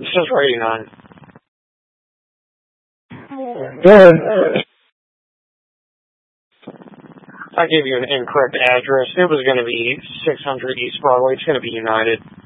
It says for 89. Good. I gave you an incorrect address. It was going to be 600 East Broadway. It's going to be United.